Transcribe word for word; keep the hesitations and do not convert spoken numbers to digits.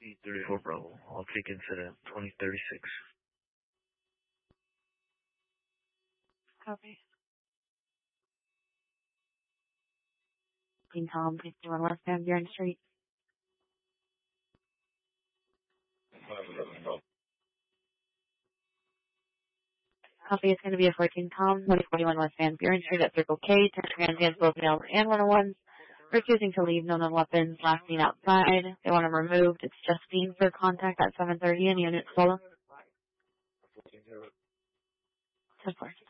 thirty-four Bravo. I'll take incident twenty thirty-six. Copy. King Tom, fifty-one West Van Buren Street. Copy, it's going to be a fourteen Tom, one forty-one West Van Buren Street at Circle K, ten transients, both males and one oh ones. Refusing to leave, no known weapons, last seen outside. They want them removed. It's Justine for contact at seven thirty in unit solo. ten four.